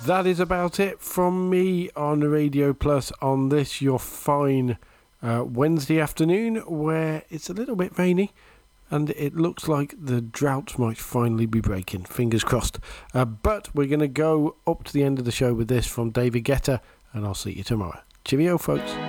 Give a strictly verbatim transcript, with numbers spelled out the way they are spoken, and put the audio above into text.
that is about it from me on Radio Plus on this your fine uh, Wednesday afternoon, where it's a little bit rainy and it looks like the drought might finally be breaking. Fingers crossed. Uh, but we're going to go up to the end of the show with this from David Guetta, and I'll see you tomorrow. Cheerio, folks.